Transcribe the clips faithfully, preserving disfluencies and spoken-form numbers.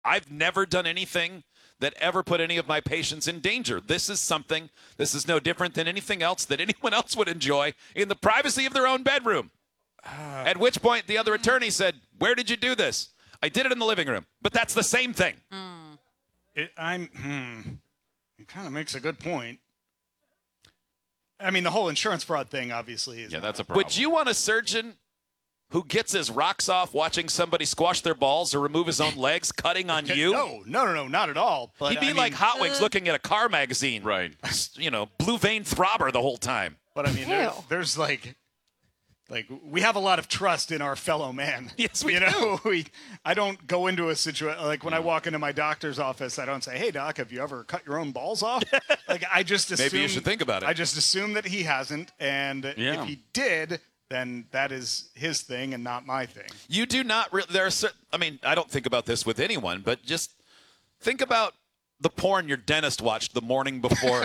I've never done anything that ever put any of my patients in danger. This is something, this is no different than anything else that anyone else would enjoy in the privacy of their own bedroom. Uh, At which point the other attorney said, where did you do this? I did it in the living room. But that's the same thing. Mm. It, I'm, hmm, it kind of makes a good point. I mean, the whole insurance fraud thing, obviously, is yeah, not. that's a problem. Would you want a surgeon who gets his rocks off watching somebody squash their balls or remove his own legs cutting on you? No, no, no, no, not at all. But He'd be I mean, like Hot Wings uh, looking at a car magazine. Right. You know, blue vein throbber the whole time. But I mean, there, there's like, like we have a lot of trust in our fellow man. Yes, we you do. know, we. I don't go into a situation like when I walk into my doctor's office. I don't say, "Hey, doc, have you ever cut your own balls off?" Like I just assume. Maybe you should think about it. I just assume that he hasn't, and Yeah. if he did, then that is his thing and not my thing. You do not really, there are certain, I mean, I don't think about this with anyone, but just think about the porn your dentist watched the morning before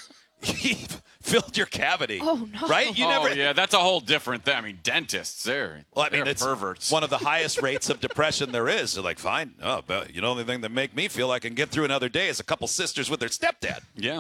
he filled your cavity. Oh, no. Right? You oh, never. yeah, that's a whole different thing. I mean, dentists, they're, Well, I mean, they're it's perverts. one of the highest rates of depression there is. They're like, fine. Oh, but you know, the only thing that make me feel I can get through another day is a couple sisters with their stepdad. Yeah.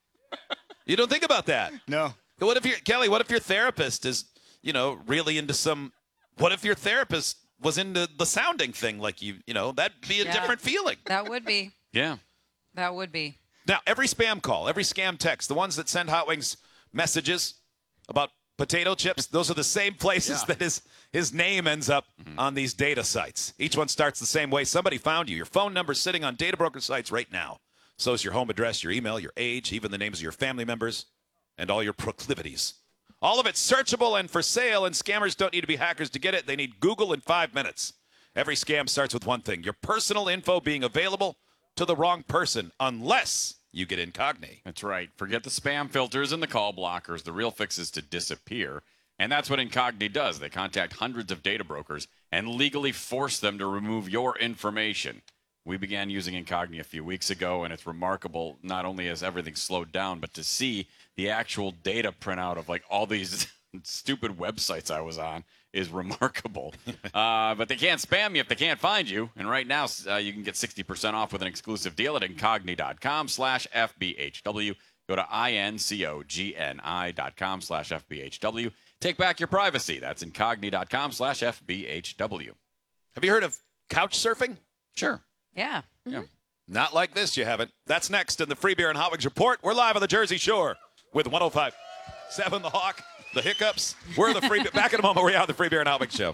You don't think about that. No. What if your Kelly? What if your therapist is, you know, really into some? What if your therapist was into the sounding thing? Like you, you know, that'd be a Yeah. different feeling. That would be. Yeah. That would be. Now, every spam call, every scam text, the ones that send Hot Wings messages about potato chips, those are the same places Yeah. that his his name ends up mm-hmm. on these data sites. Each one starts the same way. Somebody found you. Your phone number's sitting on data broker sites right now. So is your home address, your email, your age, even the names of your family members, and all your proclivities. All of it's searchable and for sale, and scammers don't need to be hackers to get it. They need Google in five minutes. Every scam starts with one thing, your personal info being available to the wrong person, unless you get incognito. That's right. Forget the spam filters and the call blockers. The real fix is to disappear. And that's what Incogni does. They contact hundreds of data brokers and legally force them to remove your information. We began using Incogni a few weeks ago, and it's remarkable not only has everything slowed down, but to see the actual data printout of like all these stupid websites I was on is remarkable. uh, but they can't spam you if they can't find you. And right now, uh, you can get sixty percent off with an exclusive deal at incogni.com slash FBHW. Go to I-N-C-O-G-N-I dot com slash F-B-H-W. Take back your privacy. That's incogni.com slash F-B-H-W. Have you heard of couch surfing? Sure. Yeah. Yeah. Not like this, you haven't. That's next in the Free Beer and Hot Wings Report. We're live on the Jersey Shore with one oh five point seven The Hawk, the Hiccups. We're the Free Beer. Back in a moment, we're on the Free Beer and Hot Wings Show.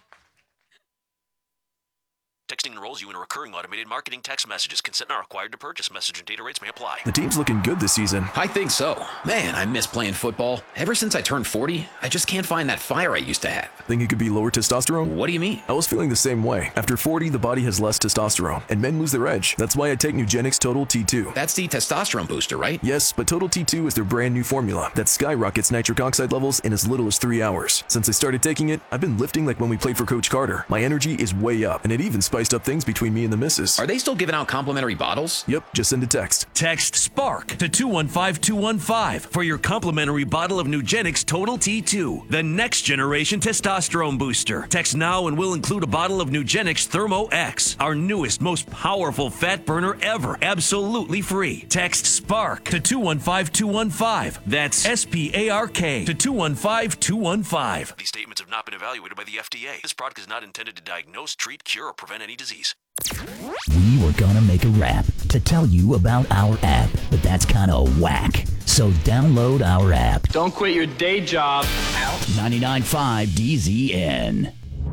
Texting enrolls you in recurring automated marketing text messages. Consent not required to purchase. Message and data rates may apply. The team's looking good this season. I think so. Man, I miss playing football. Ever since I turned forty, I just can't find that fire I used to have. Think it could be lower testosterone? What do you mean? I was feeling the same way. After forty, the body has less testosterone, and men lose their edge. That's why I take Nugenix Total T two. That's the testosterone booster, right? Yes, but Total T two is their brand new formula that skyrockets nitric oxide levels in as little as three hours. Since I started taking it, I've been lifting like when we played for Coach Carter. My energy is way up, and it even spiced up things between me and the missus. Are they still giving out complimentary bottles? Yep, just send a text. Text SPARK to two one five two one five for your complimentary bottle of Nugenix Total T two, the next generation testosterone booster. Text now and we'll include a bottle of Nugenix Thermo X, our newest, most powerful fat burner ever, absolutely free. Text SPARK to two one five two one five. That's S P A R K to two one five two one five. These statements have not been evaluated by the F D A. This product is not intended to diagnose, treat, cure, or prevent any disease. We were gonna make a rap to tell you about our app, but that's kind of whack. So download our app. Don't quit your day job. ninety-nine point five D Z N.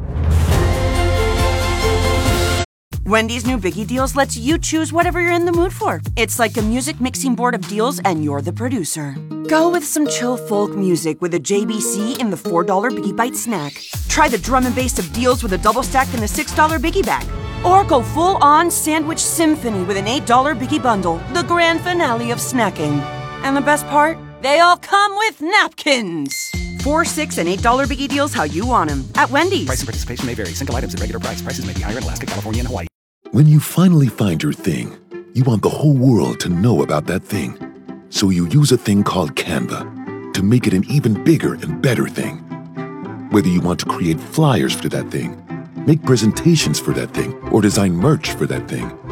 Wendy's new Biggie Deals lets you choose whatever you're in the mood for. It's like a music mixing board of deals, and you're the producer. Go with some chill folk music with a J B C in the four dollar Biggie Bite snack. Try the drum and bass of deals with a double stack in the six dollar Biggie Bag. Or go full-on sandwich symphony with an eight dollar Biggie Bundle, the grand finale of snacking. And the best part? They all come with napkins. Four, six, and eight dollar Biggie Deals how you want them at Wendy's. Price and participation may vary. Single items at regular price. Prices may be higher in Alaska, California, and Hawaii. When you finally find your thing, you want the whole world to know about that thing. So you use a thing called Canva to make it an even bigger and better thing. Whether you want to create flyers for that thing, make presentations for that thing, or design merch for that thing.